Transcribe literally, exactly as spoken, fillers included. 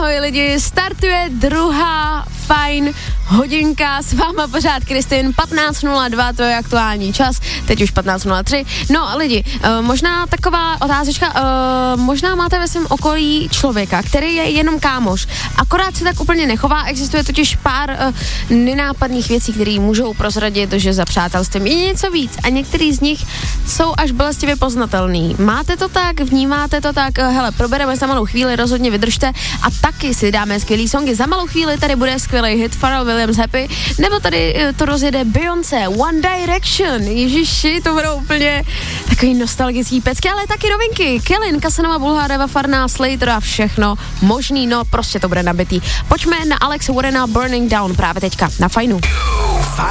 Ahoj lidi, startuje druhá fajn hodinka, s váma pořád Kristin, patnáct nula dva, to je aktuální čas, teď už patnáct nula tři. No lidi, uh, možná taková otázečka, uh, možná máte ve svém okolí člověka, který je jenom kámoš, akorát se tak úplně nechová, existuje totiž pár uh, nenápadných věcí, které můžou prozradit, že za přátelstvím je něco víc a některý z nich jsou až bolestivě poznatelný. Máte to tak, vnímáte to tak, uh, hele, probereme za malou chvíli, rozhodně vydržte a taky si dáme skvělý songy. Za malou chvíli tady bude skvělý hit Pharrell Williams Happy, nebo tady uh, to rozjede Beyoncé, One Direction, ježiši, to budou úplně takový nostalgický pecky, ale taky novinky, Kellyn, Casanova, Bulhareva, Farná, Slater a všechno možný, no prostě to bude nabitý. Pojďme na Alexe Warrena Burning Down právě teďka na Fajnu.